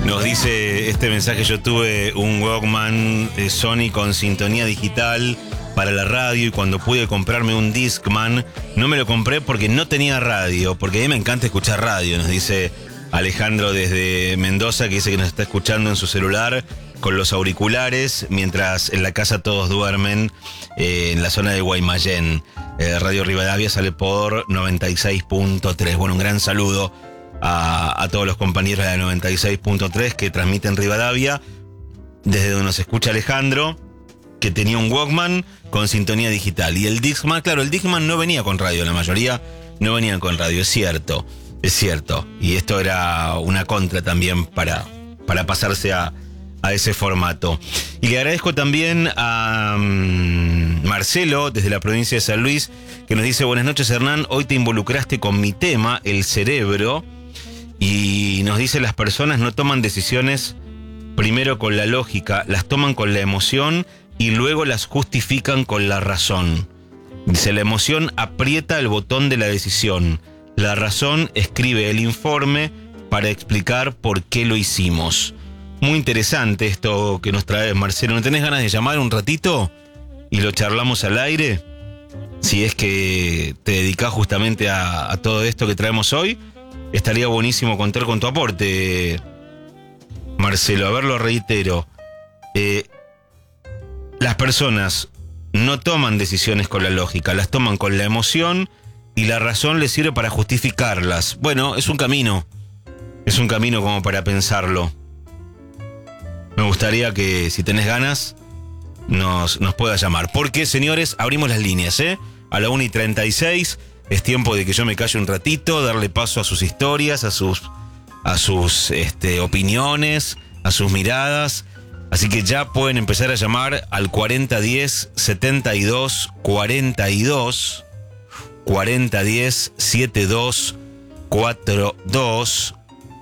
Nos dice este mensaje: yo tuve un Walkman Sony con sintonía digital para la radio y cuando pude comprarme un Discman no me lo compré porque no tenía radio, porque a mí me encanta escuchar radio, nos dice Alejandro desde Mendoza, que dice que nos está escuchando en su celular con los auriculares mientras en la casa todos duermen, en la zona de Guaymallén. Radio Rivadavia sale por 96.3. Bueno, un gran saludo a todos los compañeros de la 96.3 que transmiten Rivadavia, desde donde nos escucha Alejandro, que tenía un Walkman con sintonía digital. Y el Discman, claro, el Discman no venía con radio, la mayoría no venían con radio, es cierto. Y esto era una contra también para pasarse a ese formato. Y le agradezco también a Marcelo, desde la provincia de San Luis, que nos dice: buenas noches, Hernán, hoy te involucraste con mi tema, el cerebro, y nos dice: las personas no toman decisiones primero con la lógica, las toman con la emoción y luego las justifican con la razón. Dice: la emoción aprieta el botón de la decisión, la razón escribe el informe para explicar por qué lo hicimos. Muy interesante esto que nos trae Marcelo. ¿No tenés ganas de llamar un ratito y lo charlamos al aire? Si es que te dedicás justamente a todo esto que traemos hoy, estaría buenísimo contar con tu aporte, Marcelo. A ver, lo reitero. Las personas no toman decisiones con la lógica, las toman con la emoción y la razón les sirve para justificarlas. Bueno, es un camino como para pensarlo. Me gustaría que, si tenés ganas, nos puedas llamar. Porque, señores, abrimos las líneas, a la 1:36. Es tiempo de que yo me calle un ratito, darle paso a sus historias, a sus opiniones, a sus miradas. Así que ya pueden empezar a llamar al 4010-7242, 4010-7242,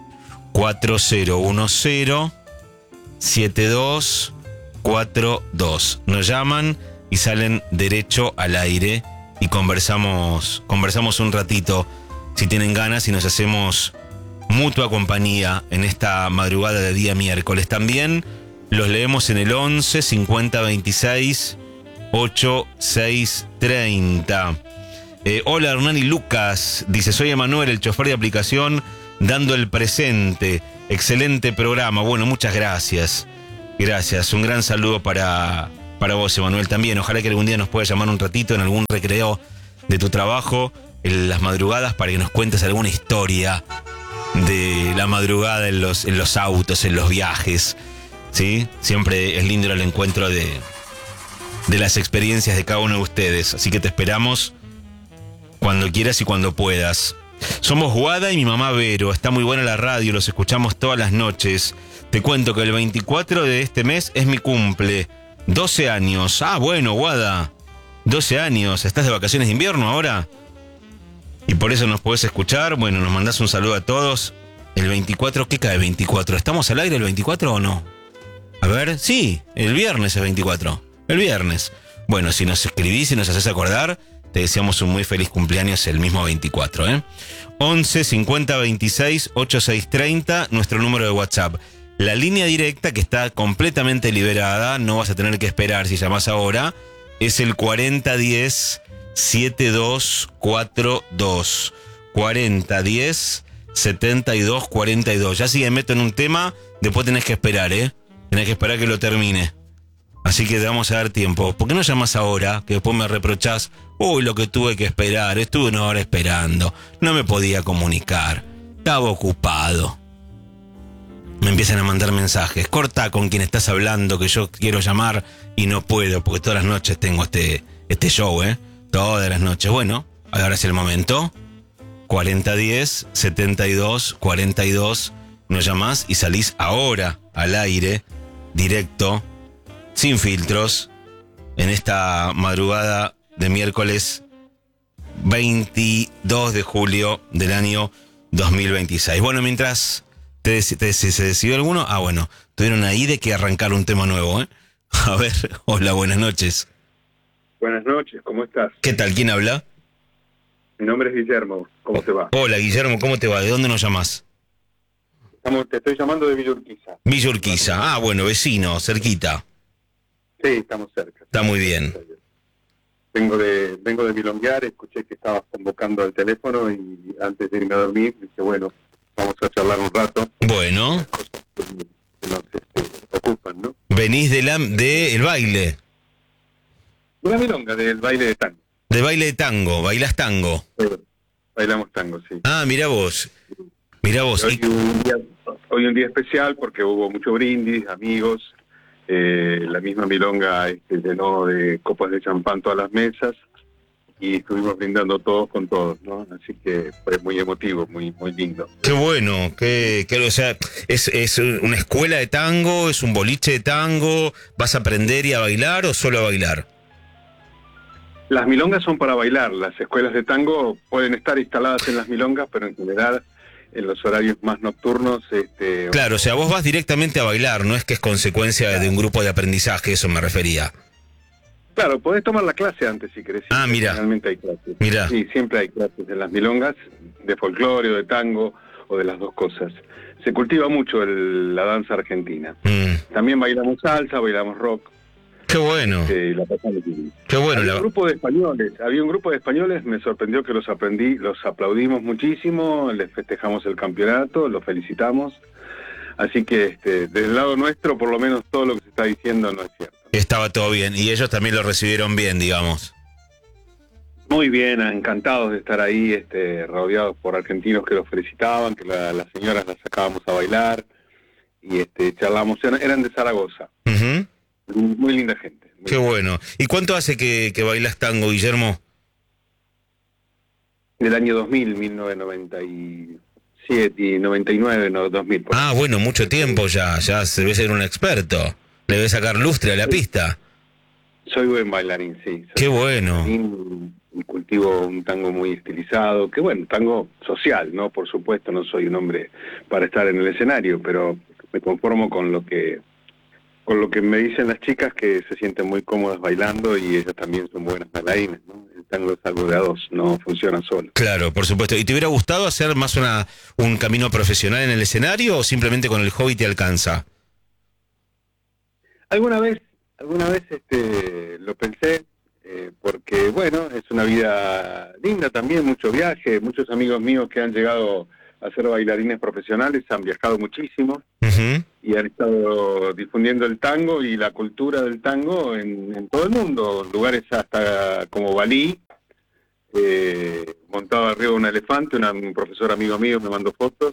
4010-7242. Nos llaman y salen derecho al aire y conversamos un ratito, si tienen ganas, y nos hacemos mutua compañía en esta madrugada de día miércoles. También los leemos en el 11 50 26 8630. Hola, Hernán y Lucas. Dice: soy Emanuel, el chofer de aplicación, dando el presente. Excelente programa. Bueno, muchas gracias. Gracias. Un gran saludo para vos, Emanuel, también. Ojalá que algún día nos puedas llamar un ratito en algún recreo de tu trabajo, en las madrugadas, para que nos cuentes alguna historia de la madrugada en los autos, en los viajes. ¿Sí? Siempre es lindo el encuentro de las experiencias de cada uno de ustedes. Así que te esperamos cuando quieras y cuando puedas. Somos Guada y mi mamá Vero. Está muy buena la radio, los escuchamos todas las noches. Te cuento que el 24 de este mes es mi cumple. 12 años. Ah, bueno, Guada. 12 años. ¿Estás de vacaciones de invierno ahora? Y por eso nos podés escuchar. Bueno, nos mandás un saludo a todos. El 24, ¿qué cae 24? ¿Estamos al aire el 24 o no? A ver, sí, el viernes es 24. El viernes. Bueno, si nos escribís y nos haces acordar, te deseamos un muy feliz cumpleaños el mismo 24, 11 50 26 8630, nuestro número de WhatsApp. La línea directa, que está completamente liberada, no vas a tener que esperar si llamás ahora, es el 4010 7242. 4010 7242. Ya si me meto en un tema, después tenés que esperar, Tenés que esperar que lo termine. Así que te vamos a dar tiempo. ¿Por qué no llamas ahora? Que después me reprochás: uy, lo que tuve que esperar. Estuve una hora esperando. No me podía comunicar. Estaba ocupado. Me empiezan a mandar mensajes: corta con quien estás hablando, que yo quiero llamar y no puedo, porque todas las noches tengo este show, Todas las noches. Bueno, ahora es el momento. 4010 7242. Nos llamás y salís ahora al aire, directo, sin filtros, en esta madrugada de miércoles 22 de julio del año 2026. Bueno, mientras se decidió alguno, bueno, tuvieron ahí de que arrancar un tema nuevo, A ver, hola, buenas noches. Buenas noches, ¿cómo estás? ¿Qué tal? ¿Quién habla? Mi nombre es Guillermo, ¿cómo te va? Hola, Guillermo, ¿cómo te va? ¿De dónde nos llamás? te estoy llamando de Villa Urquiza. Villa Urquiza. Ah, bueno, vecino, cerquita. Sí, estamos cerca. Está muy bien. Vengo de milonguear, escuché que estabas convocando al teléfono y antes de irme a dormir dije, bueno, vamos a charlar un rato. Bueno. Cosas que nos ocupan, ¿no? Venís del baile. De la milonga, del baile de tango. De baile de tango, bailás tango. Bailamos tango, sí. Ah, mirá vos. Hoy un día especial porque hubo mucho brindis, amigos. La misma milonga llenó de copas de champán todas las mesas y estuvimos brindando todos con todos, ¿no? Así que fue muy emotivo, muy muy lindo. Qué bueno, o sea, es una escuela de tango, es un boliche de tango, ¿vas a aprender y a bailar o solo a bailar? Las milongas son para bailar, las escuelas de tango pueden estar instaladas en las milongas, pero en general en los horarios más nocturnos. Claro, o sea, vos vas directamente a bailar, no es que es consecuencia de un grupo de aprendizaje, eso me refería. Claro, podés tomar la clase antes si querés. Ah, mira. Generalmente hay clases. Mira. Sí, siempre hay clases en las milongas, de folclore o de tango, o de las dos cosas. Se cultiva mucho la danza argentina. También bailamos salsa, bailamos rock. Qué bueno. La pasamos bien. Qué bueno. Había un grupo de españoles, me sorprendió que los aplaudimos muchísimo, les festejamos el campeonato, los felicitamos. Así que del lado nuestro, por lo menos todo lo que se está diciendo no es cierto. Estaba todo bien, y ellos también lo recibieron bien, digamos. Muy bien, encantados de estar ahí, rodeados por argentinos que los felicitaban, que las señoras las sacábamos a bailar, y charlamos, eran de Zaragoza. Uh-huh. Muy linda gente. Qué bueno. ¿Y cuánto hace que bailas tango, Guillermo? Del año 2000, 1997 y 99, no, 2000. Ah, bueno, mucho tiempo ya se debe ser un experto. Le debe sacar lustre a la pista. Soy buen bailarín, sí. Qué bueno. Y cultivo un tango muy estilizado, que bueno, tango social, ¿no? Por supuesto, no soy un hombre para estar en el escenario, pero me conformo con lo que me dicen las chicas, que se sienten muy cómodas bailando y ellas también son buenas bailarines, ¿no? El tango es algo de a dos, no funciona solo. Claro, por supuesto. ¿Y te hubiera gustado hacer más un camino profesional en el escenario o simplemente con el hobby te alcanza? Alguna vez lo pensé, porque bueno, es una vida linda también, mucho viaje, muchos amigos míos que han llegado a ser bailarines profesionales han viajado muchísimo. Uh-huh. Y han estado difundiendo el tango y la cultura del tango en todo el mundo, lugares hasta como Bali, montado arriba de un elefante, un profesor amigo mío me mandó fotos,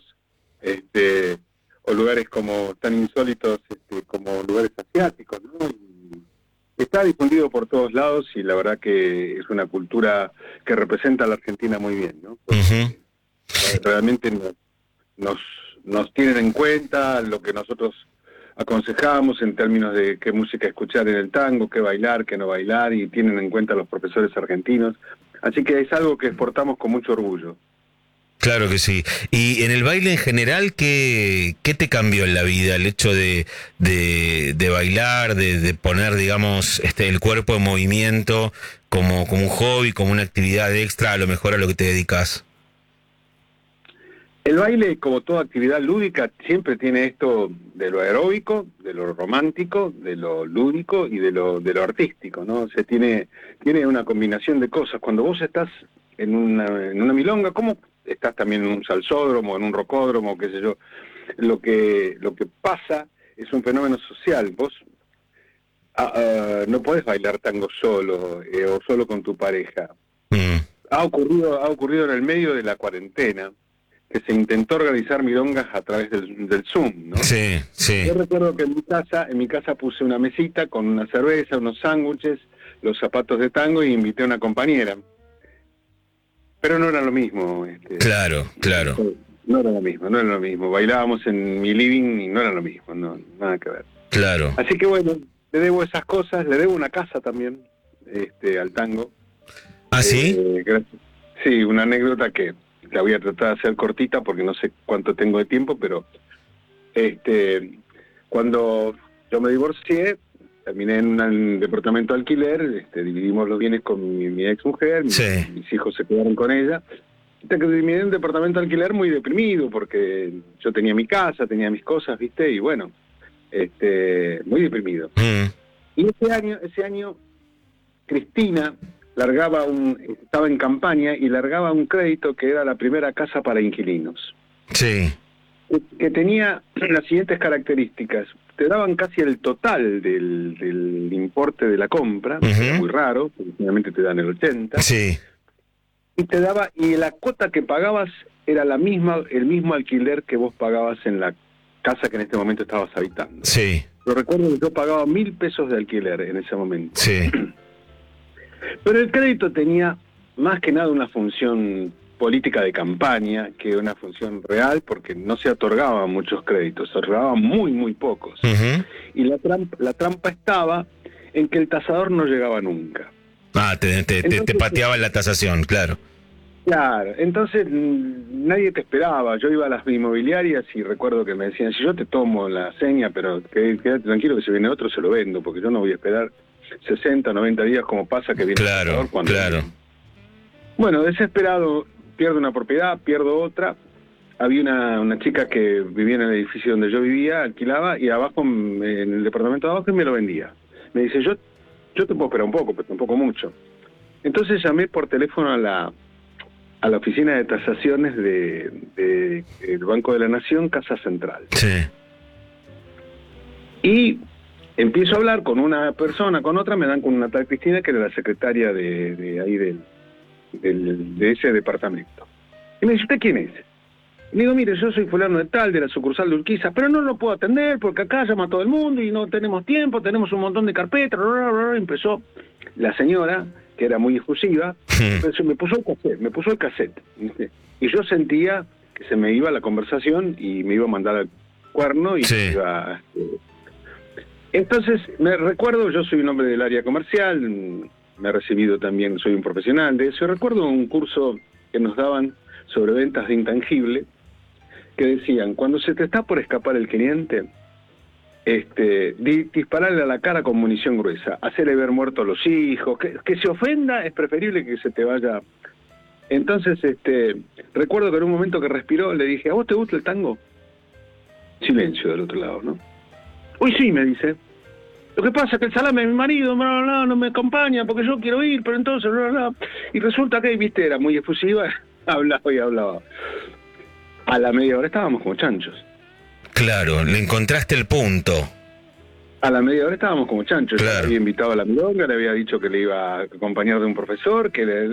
o lugares como tan insólitos como lugares asiáticos, ¿no? Y está difundido por todos lados y la verdad que es una cultura que representa a la Argentina muy bien, ¿no? Uh-huh. Realmente nos tienen en cuenta lo que nosotros aconsejamos en términos de qué música escuchar en el tango, qué bailar, qué no bailar, y tienen en cuenta a los profesores argentinos. Así que es algo que exportamos con mucho orgullo. Claro que sí. Y en el baile en general, ¿qué te cambió en la vida? El hecho de bailar, de poner, digamos, el cuerpo en movimiento como un hobby, como una actividad extra, a lo mejor a lo que te dedicas. El baile, como toda actividad lúdica, siempre tiene esto de lo aeróbico, de lo romántico, de lo lúdico y de lo artístico, ¿no? O sea, tiene una combinación de cosas. Cuando vos estás en una milonga, ¿cómo estás también en un salsódromo, en un rocódromo, qué sé yo? Lo que pasa es un fenómeno social. Vos no podés bailar tango solo o solo con tu pareja. Ha ocurrido en el medio de la cuarentena que se intentó organizar milongas a través del Zoom, ¿no? Sí, sí. Yo recuerdo que en mi casa puse una mesita con una cerveza, unos sándwiches, los zapatos de tango y invité a una compañera. Pero no era lo mismo. Claro. No era lo mismo. Bailábamos en mi living y no era lo mismo, no, nada que ver. Claro. Así que bueno, le debo esas cosas, le debo una casa también, al tango. ¿Ah, sí? Gracias. Sí, una anécdota que la voy a tratar de hacer cortita porque no sé cuánto tengo de tiempo, pero cuando yo me divorcié, terminé en un departamento de alquiler, dividimos los bienes con mi ex mujer, Sí. mis hijos se quedaron con ella, terminé en un departamento de alquiler muy deprimido, porque yo tenía mi casa, tenía mis cosas, ¿viste? Y bueno, muy deprimido. Y ese año, Cristina estaba en campaña y largaba un crédito que era la primera casa para inquilinos. Sí. Que tenía las siguientes características. Te daban casi el total del importe de la compra, era muy raro, porque finalmente te dan el 80%. Sí. Y la cuota que pagabas era el mismo alquiler que vos pagabas en la casa que en este momento estabas habitando. Sí. Yo recuerdo que yo pagaba 1.000 pesos de alquiler en ese momento. Sí. Pero el crédito tenía más que nada una función política de campaña que una función real, porque no se otorgaban muchos créditos, se otorgaban muy, muy pocos. Y la trampa estaba en que el tasador no llegaba nunca. Te pateaba la tasación, claro. Claro, entonces nadie te esperaba. Yo iba a las inmobiliarias y recuerdo que me decían, si yo te tomo la seña, pero quédate tranquilo que si viene otro se lo vendo, porque yo no voy a esperar 60, 90 días como pasa que viene el tasador cuando... Claro. Bueno, desesperado, pierdo una propiedad, pierdo otra. Había una chica que vivía en el edificio donde yo vivía, alquilaba, y abajo, en el departamento de abajo, y me lo vendía. Me dice, yo te puedo esperar un poco, pero tampoco mucho. Entonces llamé por teléfono a la oficina de tasaciones del Banco de la Nación, Casa Central. Sí. Y empiezo a hablar con una persona, con otra, me dan con una tal Cristina, que era la secretaria de ahí de ese departamento. Y me dice, ¿usted quién es? Y le digo, mire, yo soy fulano de tal, de la sucursal de Urquiza, pero no lo puedo atender porque acá llama a todo el mundo y no tenemos tiempo, tenemos un montón de carpetas. Empezó la señora, que era muy efusiva, me puso el cassette. ¿Viste? Y yo sentía que se me iba la conversación y me iba a mandar al cuerno y me iba... Entonces, me recuerdo, yo soy un hombre del área comercial, me he recibido también, soy un profesional de eso. Recuerdo un curso que nos daban sobre ventas de intangible, que decían, cuando se te está por escapar el cliente, dispararle a la cara con munición gruesa, hacerle ver muertos a los hijos, que se ofenda, es preferible que se te vaya. Entonces, recuerdo que en un momento que respiró, le dije, ¿a vos te gusta el tango? Silencio del otro lado, ¿no? Uy, sí, me dice. Lo que pasa es que el salame de mi marido no me acompaña porque yo quiero ir, pero entonces... Y resulta que, viste, era muy efusiva, hablaba y hablaba. A la media hora estábamos como chanchos. Claro, le encontraste el punto. A la media hora estábamos como chanchos. Claro. Yo le había invitado a la milonga, le había dicho que le iba a acompañar de un profesor, que